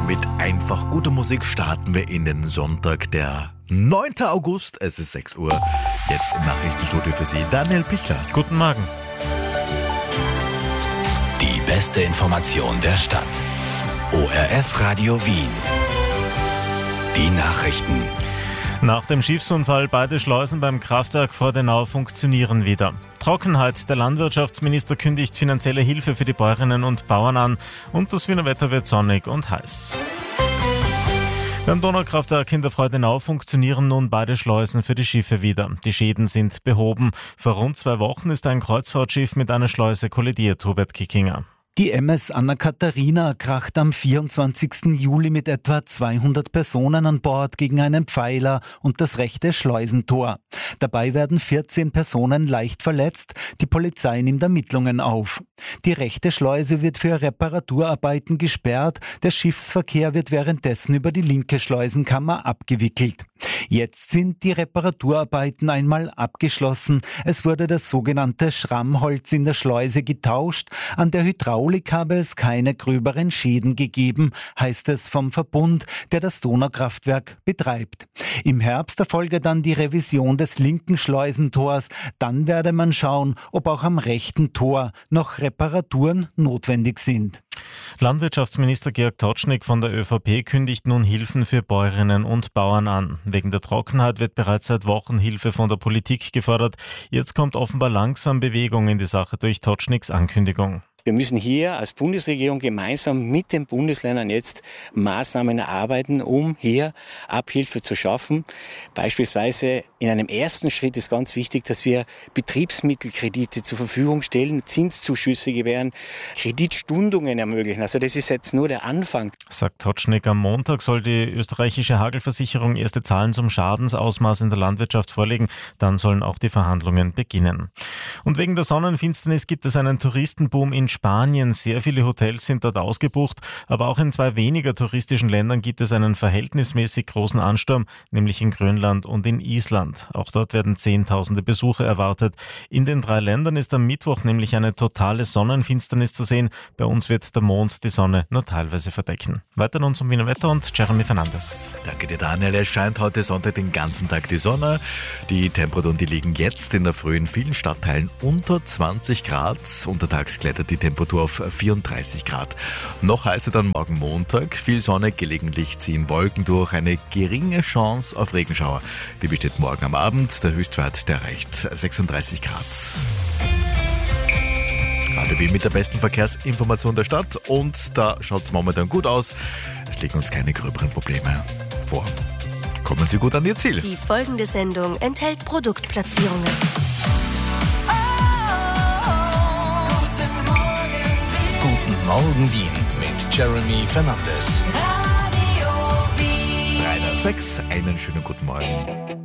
Mit einfach guter Musik starten wir in den Sonntag, der 9. August. Es ist 6 Uhr. Jetzt im Nachrichtenstudio für Sie Daniel Pichler. Guten Morgen. Die beste Information der Stadt. ORF Radio Wien. Die Nachrichten. Nach dem Schiffsunfall beide Schleusen beim Kraftwerk Freudenau funktionieren wieder. Trockenheit. Der Landwirtschaftsminister kündigt finanzielle Hilfe für die Bäuerinnen und Bauern an und das Wiener Wetter wird sonnig und heiß. Beim Donaukraftwerk in der Freudenau funktionieren nun beide Schleusen für die Schiffe wieder. Die Schäden sind behoben. Vor rund 2 Wochen ist ein Kreuzfahrtschiff mit einer Schleuse kollidiert, Hubert Kickinger. Die MS Anna Katharina kracht am 24. Juli mit etwa 200 Personen an Bord gegen einen Pfeiler und das rechte Schleusentor. Dabei werden 14 Personen leicht verletzt. Die Polizei nimmt Ermittlungen auf. Die rechte Schleuse wird für Reparaturarbeiten gesperrt. Der Schiffsverkehr wird währenddessen über die linke Schleusenkammer abgewickelt. Jetzt sind die Reparaturarbeiten einmal abgeschlossen. Es wurde das sogenannte Schrammholz in der Schleuse getauscht. An der Hydraulik habe es keine gröberen Schäden gegeben, heißt es vom Verbund, der das Donaukraftwerk betreibt. Im Herbst erfolge dann die Revision des linken Schleusentors. Dann werde man schauen, ob auch am rechten Tor noch Reparaturen notwendig sind. Landwirtschaftsminister Georg Totschnig von der ÖVP kündigt nun Hilfen für Bäuerinnen und Bauern an. Wegen der Trockenheit wird bereits seit Wochen Hilfe von der Politik gefordert. Jetzt kommt offenbar langsam Bewegung in die Sache durch Totschnigs Ankündigung. Wir müssen hier als Bundesregierung gemeinsam mit den Bundesländern jetzt Maßnahmen erarbeiten, um hier Abhilfe zu schaffen. Beispielsweise in einem ersten Schritt ist ganz wichtig, dass wir Betriebsmittelkredite zur Verfügung stellen, Zinszuschüsse gewähren, Kreditstundungen ermöglichen. Also das ist jetzt nur der Anfang. Sagt Totschnig, am Montag soll die österreichische Hagelversicherung erste Zahlen zum Schadensausmaß in der Landwirtschaft vorlegen. Dann sollen auch die Verhandlungen beginnen. Und wegen der Sonnenfinsternis gibt es einen Touristenboom in Spanien. Sehr viele Hotels sind dort ausgebucht, aber auch in 2 weniger touristischen Ländern gibt es einen verhältnismäßig großen Ansturm, nämlich in Grönland und in Island. Auch dort werden Zehntausende Besucher erwartet. In den 3 Ländern ist am Mittwoch nämlich eine totale Sonnenfinsternis zu sehen. Bei uns wird der Mond die Sonne nur teilweise verdecken. Weiter nun zum Wiener Wetter und Jeremy Fernandes. Danke dir, Daniel. Es scheint heute Sonntag den ganzen Tag die Sonne. Die Temperaturen, die liegen jetzt in der Früh in vielen Stadtteilen unter 20 Grad. Untertags klettert die Temperatur auf 34 Grad. Noch heißer dann morgen Montag. Viel Sonne, gelegentlich ziehen Wolken durch. Eine geringe Chance auf Regenschauer. Die besteht morgen am Abend. Der Höchstwert, der erreicht 36 Grad. Radio Wien mit der besten Verkehrsinformation der Stadt. Und da schaut es momentan gut aus. Es liegen uns keine gröberen Probleme vor. Kommen Sie gut an Ihr Ziel. Die folgende Sendung enthält Produktplatzierungen. Guten Morgen Wien mit Jeremy Fernandes. 306, einen schönen guten Morgen.